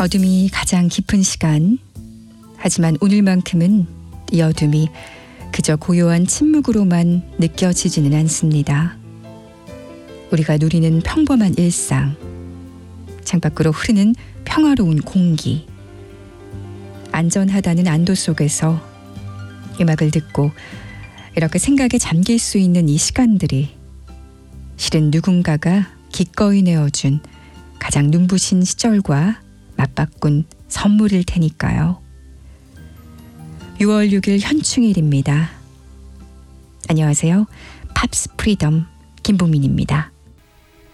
어둠이 가장 깊은 시간. 하지만 오늘만큼은 이 어둠이 그저 고요한 침묵으로만 느껴지지는 않습니다. 우리가 누리는 평범한 일상, 창밖으로 흐르는 평화로운 공기, 안전하다는 안도 속에서 음악을 듣고 이렇게 생각에 잠길 수 있는 이 시간들이 실은 누군가가 기꺼이 내어준 가장 눈부신 시절과 맞바꾼 선물일 테니까요. 6월 6일 현충일입니다. 안녕하세요. 팝스 프리덤 김보민입니다.